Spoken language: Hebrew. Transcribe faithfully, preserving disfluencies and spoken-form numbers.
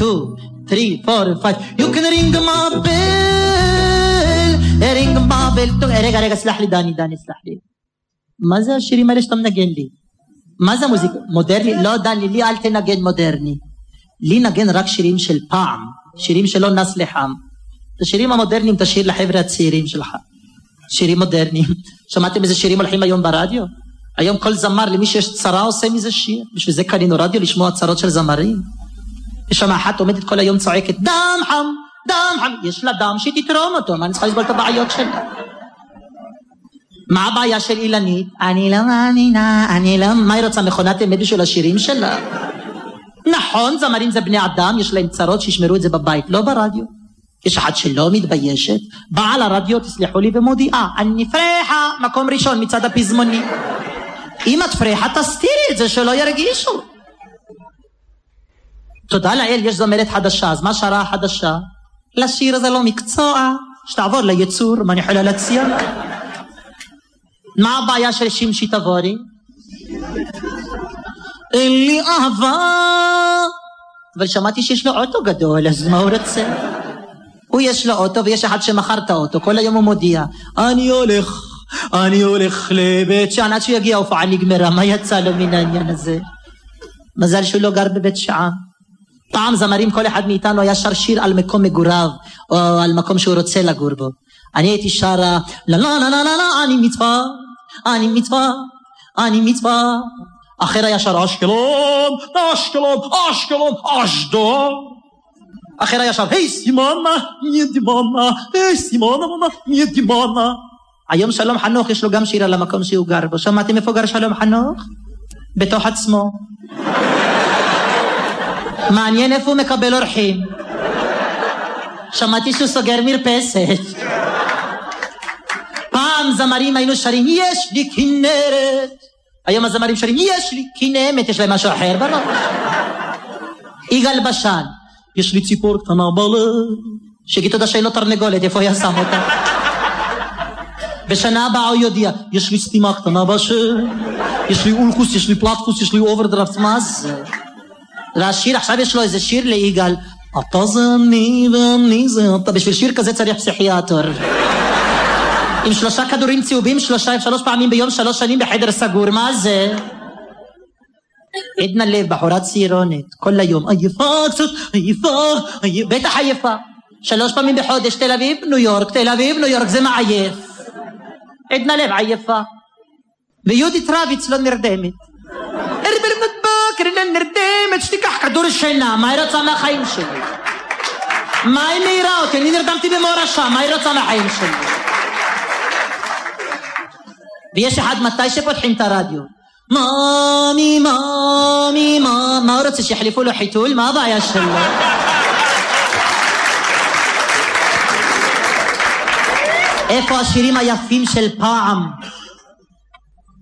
two, three, four, five. You can ring my bell, ring my bell. רגע, רגע, סלח לי, דני, דני, סלח לי. מה זה השירים האלה שאתה מנגן לי? מה זה המוזיקה? מודרני? לא, דני, לי אל תנגן מודרני. לי נגן רק שירים של פעם, שירים שלא נס לחם. את השירים המודרניים תשאיר לחבר'ה הצעירים שלך. שירים מודרניים. שמעתם איזה שירים הולכים היום ברדיו? היום כל זמר, למי שיש צרה עושה מזה שיר. בשביל זה קנינו רדיו לשמוע צרות של זמרים. יש שם אחת עומדת כל היום צועקת, דם חם, דם חם. יש לה דם שתתרום אותו, מה אני צריכה לסבול את הבעיות שלה? מה הבעיה של אילנית? אני לא מאמינה, אני לא... מה היא רוצה, מכונת אמת בשביל השירים שלה? נכון, זמרים זה בני אדם, יש להם צרות שישמרו את זה בבית, לא ברדיו. יש אחת שלא מתביישת, באה לרדיו, תסלחו לי, ומודיעה, אני פרחה, מקום ראשון מצד הפזמוני. אם את פרחה, תסתירי את זה, שלא ירגישו. תודה לאל, יש זמרת חדשה, אז מה שרה החדשה? לשיר זה לא מקצוע, שתעבור ליצור, מה אני יכולה להציע? מה הבעיה של שמשי תבורי? אין לי אהבה. אבל שמעתי שיש לו אוטו גדול, אז מה הוא רוצה? הוא יש לו אוטו ויש אחד שמכר את האוטו, כל היום הוא מודיע, אני הולך, אני הולך לבית שען, עד שהוא יגיע הופעה נגמרה, מה יצא לו מן העניין הזה? מזל שהוא לא גר בבית שען. פעם זמרים, כל אחד מאיתנו היה שר שיר על מקום מגוריו, או על מקום שהוא רוצה לגור בו. אני הייתי שרה, לא לא לא לא לא, אני מצווה, אני מצווה, אני מצווה. אחר היה שר אשקלון, אשקלון, אשקלון, אשדוד. אחר היה שר, היי סימונה, מי דימונה, היי סימונה, מי דימונה. היום שלום חנוך יש לו גם שיר על המקום שהוא גר בו. שמעתם איפה גר שלום חנוך? בתוך עצמו. מעניין איפה הוא מקבל אורחים. שמעתי שהוא סוגר מרפסת. פעם זמרים היינו שרים, יש לי כנרת. היום הזמרים שרים, יש לי כנמת, יש להם משהו אחר בראש. יגאל בשן, יש לי ציפור קטנה בלב. שגיד תודה שאין לו תרנגולת, איפה היה שם אותה? בשנה הבאה הוא יודיע, יש לי סתימה קטנה בשם, יש לי אולקוס, יש לי פלטקוס, יש לי אוברדרפט, מה זה? והשיר, עכשיו יש לו איזה שיר ליגאל, אתה זה אני ואני זה אתה, בשביל שיר כזה צריך פסיכיאטר. עם שלושה כדורים צהובים, שלושה, שלוש פעמים ביום, שלוש שנים בחדר סגור, מה זה? עדנה לב, בחורת צעירונת, כל היום, עייפה קצת, עייפה, בטח עייפה. שלוש פעמים בחודש, תל אביב, ניו יורק, תל אביב, ניו יורק, זה מעייף. עדנה לב, עייפה. ויהודית רביץ לא נרדמת. ארבלת בוקר לא נרדמת, שתיקח כדור שינה, מה היא רוצה מהחיים שלי? מה היא מהירה אותי? אני נרדמתי במורשה, מה היא רוצה מהחיים שלי? ויש אחד מתי שפותחים את הרדיו, מאמי, מאמי, מה, מה הוא רוצה שיחליפו לו חיתול? מה הבעיה שלו? איפה השירים היפים של פעם?